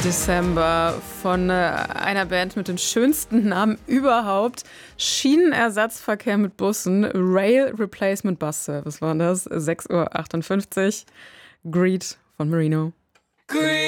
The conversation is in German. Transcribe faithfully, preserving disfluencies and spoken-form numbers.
December von äh, einer Band mit den schönsten Namen überhaupt. Schienenersatzverkehr mit Bussen, Rail Replacement Bus Service war das, sechs Uhr achtundfünfzig. Greed von Marino. Greed.